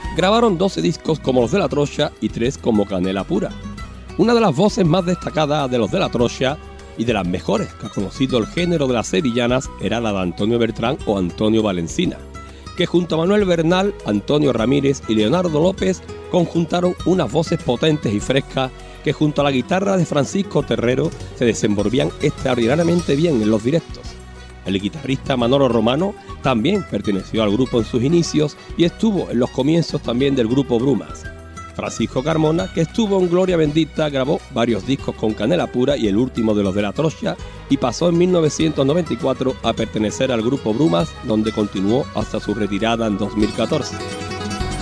Grabaron 12 discos como Los de la Trocha y 3 como Canela Pura. Una de las voces más destacadas de Los de la Trocha y de las mejores que ha conocido el género de las sevillanas era la de Antonio Bertrán o Antonio Valencina, que junto a Manuel Bernal, Antonio Ramírez y Leonardo López conjuntaron unas voces potentes y frescas que junto a la guitarra de Francisco Terrero se desenvolvían extraordinariamente bien en los directos. El guitarrista Manolo Romano también perteneció al grupo en sus inicios y estuvo en los comienzos también del grupo Brumas. Francisco Carmona, que estuvo en Gloria Bendita, grabó varios discos con Canela Pura y el último de Los de la Trocha, y pasó en 1994 a pertenecer al grupo Brumas, donde continuó hasta su retirada en 2014.